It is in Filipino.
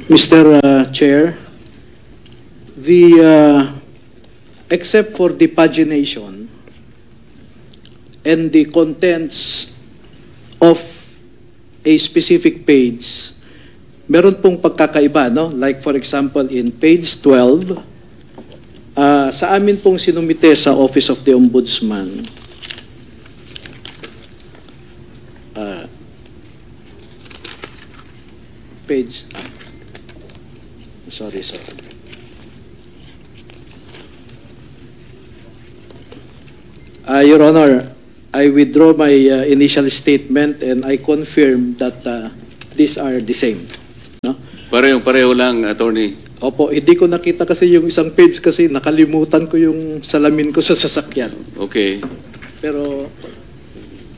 Mr. Chair, except for the pagination and the contents of a specific page, meron pong pagkakaiba, no? Like for example, in page 12, sa amin pong sinumite sa Office of the Ombudsman, sorry. Your Honor, I withdraw my initial statement and I confirm that these are the same. No? Pareho lang, Attorney. Opo, hindi ko nakita kasi yung isang page kasi nakalimutan ko yung salamin ko sa sasakyan. Okay. Pero